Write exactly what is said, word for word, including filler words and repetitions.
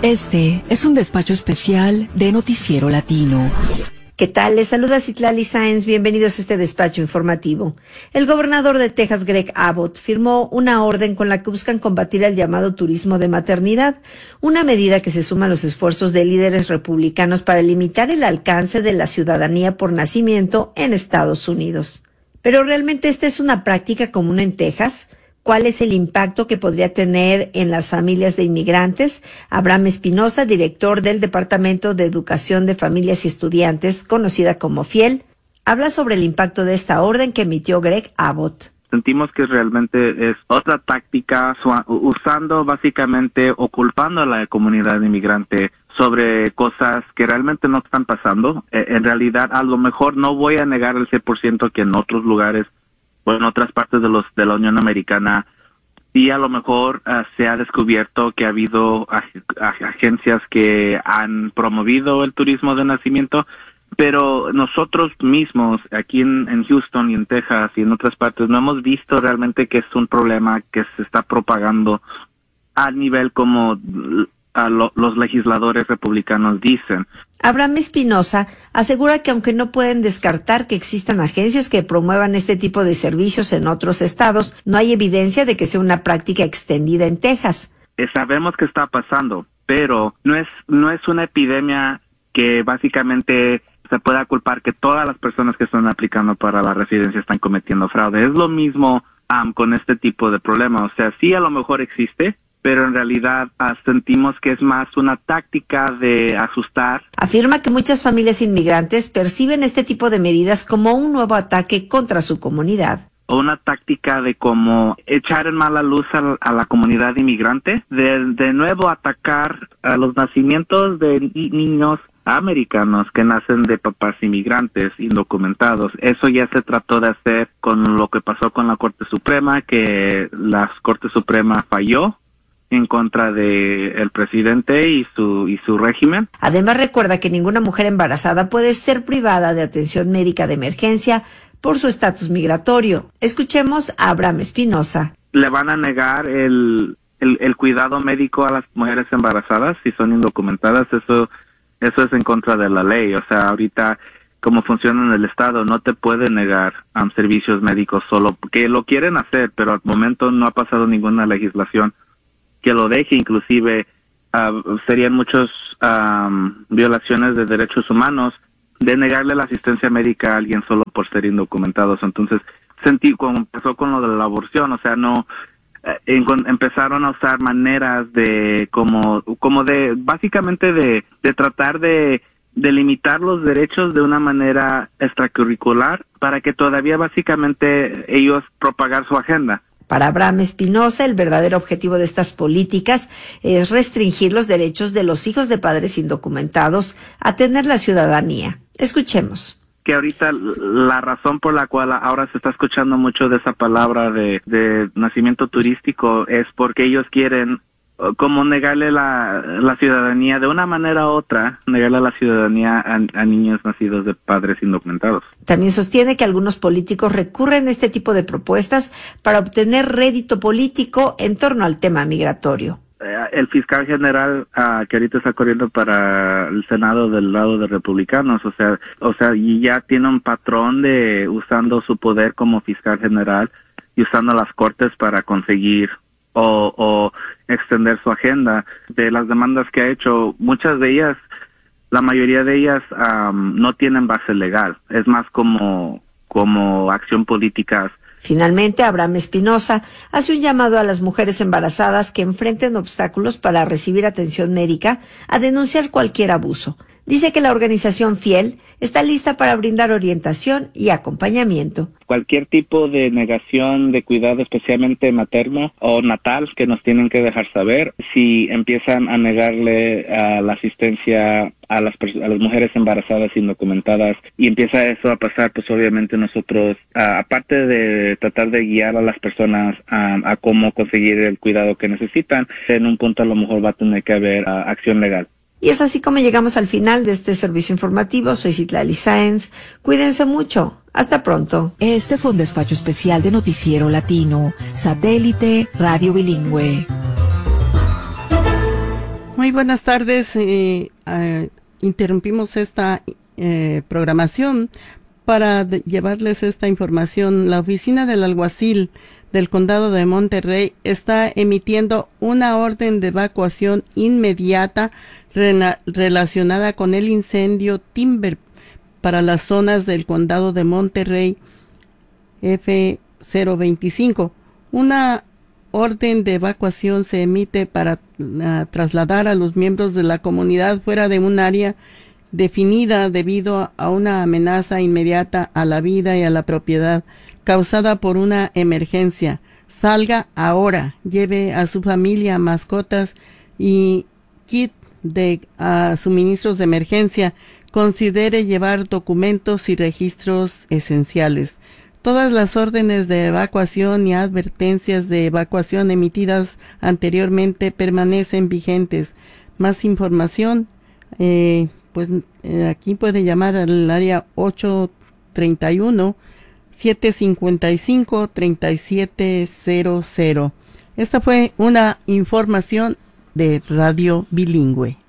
Este es un despacho especial de Noticiero Latino. ¿Qué tal? Les saluda Citlali Sáenz. Bienvenidos a este despacho informativo. El gobernador de Texas, Greg Abbott, firmó una orden con la que buscan combatir el llamado turismo de maternidad, una medida que se suma a los esfuerzos de líderes republicanos para limitar el alcance de la ciudadanía por nacimiento en Estados Unidos. Pero ¿realmente esta es una práctica común en Texas? ¿Cuál es el impacto que podría tener en las familias de inmigrantes? Abraham Espinosa, director del Departamento de Educación de Familias y Estudiantes, conocida como FIEL, habla sobre el impacto de esta orden que emitió Greg Abbott. Sentimos que realmente es otra táctica usando básicamente o culpando a la comunidad inmigrante sobre cosas que realmente no están pasando. Eh, en realidad, a lo mejor no voy a negar el cien por ciento que en otros lugares o en otras partes de los de la Unión Americana sí a lo mejor uh, se ha descubierto que ha habido ag- ag- agencias que han promovido el turismo de nacimiento, pero nosotros mismos aquí en, en Houston y en Texas y en otras partes no hemos visto realmente que es un problema que se está propagando a nivel como a lo, los legisladores republicanos dicen. Abraham Espinosa asegura que aunque no pueden descartar que existan agencias que promuevan este tipo de servicios en otros estados, no hay evidencia de que sea una práctica extendida en Texas. Eh, sabemos que está pasando, pero no es no es una epidemia que básicamente se pueda culpar que todas las personas que están aplicando para la residencia están cometiendo fraude. Es lo mismo um, con este tipo de problema. O sea, sí a lo mejor existe, pero en realidad uh, sentimos que es más una táctica de asustar. Afirma que muchas familias inmigrantes perciben este tipo de medidas como un nuevo ataque contra su comunidad. O una táctica de como echar en mala luz a, a la comunidad inmigrante, de, de nuevo atacar a los nacimientos de ni- niños americanos que nacen de papás inmigrantes indocumentados. Eso ya se trató de hacer con lo que pasó con la Corte Suprema, que la Corte Suprema falló en contra de el presidente y su y su régimen. Además, recuerda que ninguna mujer embarazada puede ser privada de atención médica de emergencia por su estatus migratorio. Escuchemos a Abraham Espinosa. Le van a negar el, el el cuidado médico a las mujeres embarazadas si son indocumentadas. Eso eso es en contra de la ley. O sea, ahorita como funciona en el estado, no te pueden negar um, servicios médicos solo porque lo quieren hacer, pero al momento no ha pasado ninguna legislación que lo deje. Inclusive uh, serían muchas um, violaciones de derechos humanos de negarle la asistencia médica a alguien solo por ser indocumentados. Entonces, sentí como empezó con lo de la aborción, o sea, no eh, en, empezaron a usar maneras de como como de básicamente de de tratar de de limitar los derechos de una manera extracurricular para que todavía básicamente ellos propagar su agenda. Para Abraham Espinosa, el verdadero objetivo de estas políticas es restringir los derechos de los hijos de padres indocumentados a tener la ciudadanía. Escuchemos. Que ahorita la razón por la cual ahora se está escuchando mucho de esa palabra de, de nacimiento turístico es porque ellos quieren como negarle la, la ciudadanía de una manera u otra, negarle la ciudadanía a, a niños nacidos de padres indocumentados. También sostiene que algunos políticos recurren a este tipo de propuestas para obtener rédito político en torno al tema migratorio. El fiscal general uh, que ahorita está corriendo para el Senado del lado de republicanos, o sea, o sea, y ya tiene un patrón de usando su poder como fiscal general y usando las cortes para conseguir o, o extender su agenda. De las demandas que ha hecho, muchas de ellas, la mayoría de ellas um, no tienen base legal, es más como, como acción política. Finalmente, Abraham Espinosa hace un llamado a las mujeres embarazadas que enfrenten obstáculos para recibir atención médica a denunciar cualquier abuso. Dice que la organización FIEL está lista para brindar orientación y acompañamiento. Cualquier tipo de negación de cuidado, especialmente materno o natal, que nos tienen que dejar saber. Si empiezan a negarle a la asistencia a las a las mujeres embarazadas indocumentadas y empieza eso a pasar, pues obviamente nosotros, a, aparte de tratar de guiar a las personas a, a cómo conseguir el cuidado que necesitan, en un punto a lo mejor va a tener que haber a, acción legal. Y es así como llegamos al final de este servicio informativo. Soy Citlali Sáenz. Cuídense mucho. Hasta pronto. Este fue un despacho especial de Noticiero Latino, Satélite Radio Bilingüe. Muy buenas tardes. Eh, eh, interrumpimos esta eh, programación para de- llevarles esta información. La oficina del alguacil del condado de Monterrey está emitiendo una orden de evacuación inmediata rena- relacionada con el incendio Timber para las zonas del condado de Monterrey F cero veinticinco. Una orden de evacuación se emite para uh, trasladar a los miembros de la comunidad fuera de un área definida debido a una amenaza inmediata a la vida y a la propiedad causada por una emergencia. Salga ahora, lleve a su familia mascotas y kit de uh, suministros de emergencia. Considere llevar documentos y registros esenciales. Todas las órdenes de evacuación y advertencias de evacuación emitidas anteriormente permanecen vigentes. Más información, eh, pues eh, aquí puede llamar al área ocho treinta y uno, siete cincuenta y cinco, treinta y siete cero cero. Esta fue una información de Radio Bilingüe.